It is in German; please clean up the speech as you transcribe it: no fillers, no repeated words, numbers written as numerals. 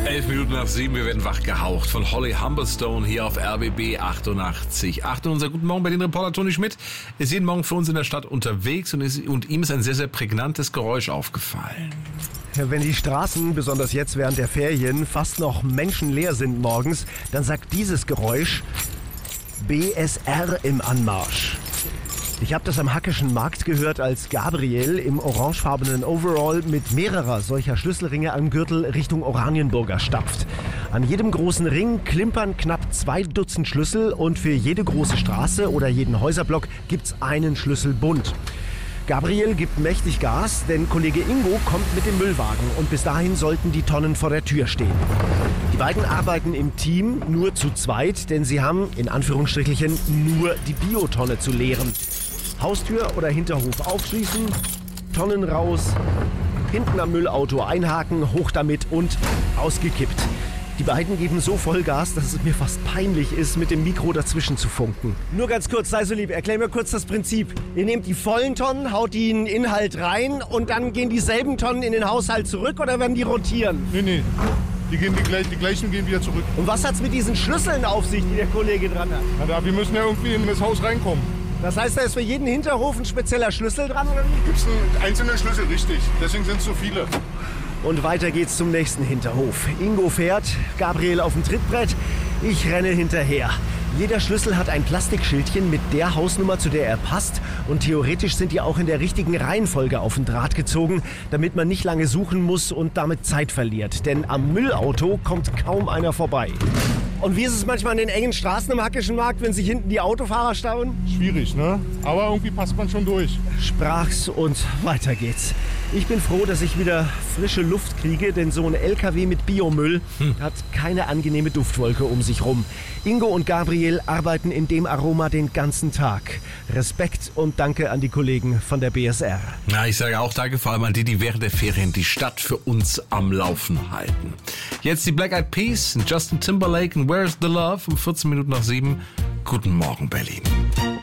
11:11, wir werden wach gehaucht von Holly Humberstone hier auf RBB 88.8. Und unser guten Morgen bei den Reporter Toni Schmidt ist jeden Morgen für uns in der Stadt unterwegs und ihm ist ein sehr, sehr prägnantes Geräusch aufgefallen. Wenn die Straßen, besonders jetzt während der Ferien, fast noch menschenleer sind morgens, dann sagt dieses Geräusch BSR im Anmarsch. Ich habe das am Hackischen Markt gehört, als Gabriel im orangefarbenen Overall mit mehrerer solcher Schlüsselringe am Gürtel Richtung Oranienburger stapft. An jedem großen Ring klimpern knapp 2 Dutzend Schlüssel und für jede große Straße oder jeden Häuserblock gibt's einen Schlüssel bunt. Gabriel gibt mächtig Gas, denn Kollege Ingo kommt mit dem Müllwagen und bis dahin sollten die Tonnen vor der Tür stehen. Die beiden arbeiten im Team nur zu zweit, denn sie haben, in Anführungsstrichen, nur die Biotonne zu leeren. Haustür oder Hinterhof aufschließen, Tonnen raus, hinten am Müllauto einhaken, hoch damit und ausgekippt. Die beiden geben so Vollgas, dass es mir fast peinlich ist, mit dem Mikro dazwischen zu funken. Nur ganz kurz, sei so lieb, erklär mir kurz das Prinzip. Ihr nehmt die vollen Tonnen, haut die in den Inhalt rein und dann gehen dieselben Tonnen in den Haushalt zurück oder werden die rotieren? Nee. Die gleichen gehen wieder zurück. Und was hat's mit diesen Schlüsseln auf sich, die der Kollege dran hat? Na, wir müssen ja irgendwie in das Haus reinkommen. Das heißt, da ist für jeden Hinterhof ein spezieller Schlüssel dran, oder wie? Gibt's einen einzelnen Schlüssel, richtig. Deswegen sind es so viele. Und weiter geht's zum nächsten Hinterhof. Ingo fährt, Gabriel auf dem Trittbrett, ich renne hinterher. Jeder Schlüssel hat ein Plastikschildchen mit der Hausnummer, zu der er passt. Und theoretisch sind die auch in der richtigen Reihenfolge auf den Draht gezogen, damit man nicht lange suchen muss und damit Zeit verliert. Denn am Müllauto kommt kaum einer vorbei. Und wie ist es manchmal an den engen Straßen im Hackischen Markt, wenn sich hinten die Autofahrer stauen? Schwierig, ne? Aber irgendwie passt man schon durch. Sprach's und weiter geht's. Ich bin froh, dass ich wieder frische Luft kriege, denn so ein LKW mit Biomüll hat keine angenehme Duftwolke um sich rum. Ingo und Gabriel arbeiten in dem Aroma den ganzen Tag. Respekt und danke an die Kollegen von der BSR. Na, ich sage auch danke vor allem an die während der Ferien die Stadt für uns am Laufen halten. Jetzt die Black Eyed Peas, Justin Timberlake und Where's the Love um 14:07. Guten Morgen, Berlin.